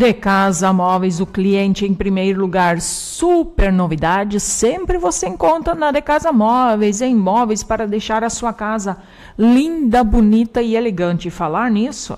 De Casa Móveis, o cliente em primeiro lugar. Super novidade, sempre você encontra na De Casa Móveis, em móveis para deixar a sua casa linda, bonita e elegante. Falar nisso,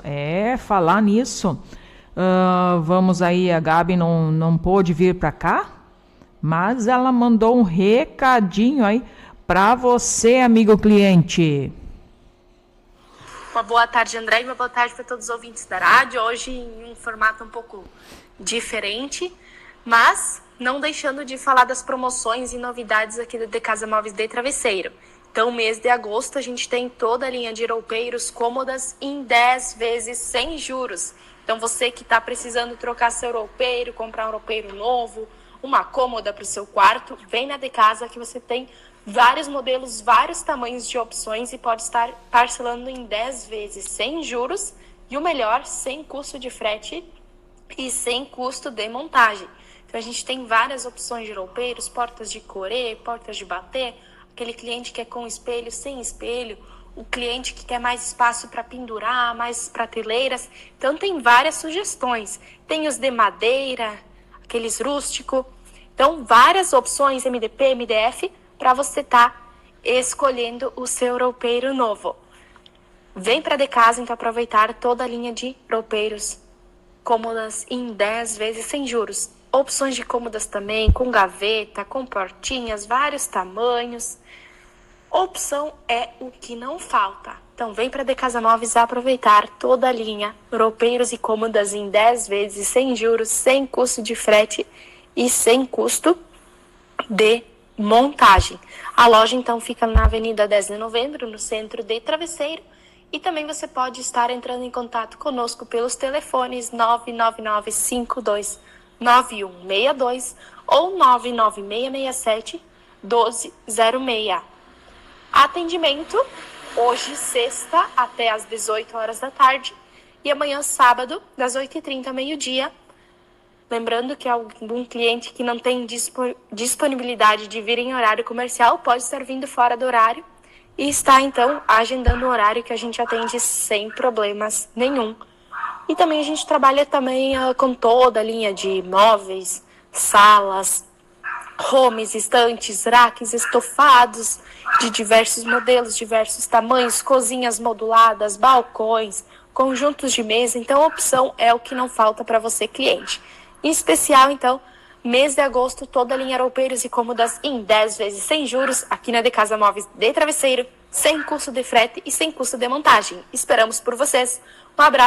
vamos aí, a Gabi não pôde vir para cá, mas ela mandou um recadinho aí para você, amigo cliente. Uma boa tarde, André, e uma boa tarde para todos os ouvintes da rádio. Hoje em um formato um pouco diferente, mas não deixando de falar das promoções e novidades aqui do De Casa Móveis de Travesseiro. Então, mês de agosto, a gente tem toda a linha de roupeiros cômodas em 10 vezes sem juros. Então, você que está precisando trocar seu roupeiro, comprar um roupeiro novo, uma cômoda para o seu quarto, vem na De Casa que você tem vários modelos, vários tamanhos de opções e pode estar parcelando em 10 vezes sem juros e o melhor, sem custo de frete e sem custo de montagem. Então a gente tem várias opções de roupeiros, portas de corê, portas de bater, aquele cliente que é com espelho, sem espelho, o cliente que quer mais espaço para pendurar, mais prateleiras. Então tem várias sugestões. Tem os de madeira, aqueles rústico. Então várias opções MDP, MDF, para você estar escolhendo o seu roupeiro novo. Vem para De Casa, então, aproveitar toda a linha de roupeiros cômodas em 10 vezes sem juros. Opções de cômodas também, com gaveta, com portinhas, vários tamanhos. Opção é o que não falta. Então, vem para De Casa Móveis aproveitar toda a linha roupeiros e cômodas em 10 vezes sem juros, sem custo de frete e sem custo de montagem. A loja então fica na Avenida 10 de Novembro, no centro de Travesseiro, e também você pode estar entrando em contato conosco pelos telefones 999529162 ou 99667-1206. Atendimento hoje sexta até às 18 horas da tarde e amanhã sábado das 8h30 ao meio-dia. Lembrando que algum cliente que não tem disponibilidade de vir em horário comercial pode estar vindo fora do horário e está, então, agendando o horário que a gente atende sem problemas nenhum. E também a gente trabalha também com toda a linha de móveis, salas, homes, estantes, racks, estofados de diversos modelos, diversos tamanhos, cozinhas moduladas, balcões, conjuntos de mesa. Então, a opção é o que não falta para você, cliente. Em especial, então, mês de agosto, toda a linha roupeiros e cômodas em 10 vezes sem juros, aqui na De Casa Móveis de Travesseiro, sem custo de frete e sem custo de montagem. Esperamos por vocês. Um abraço.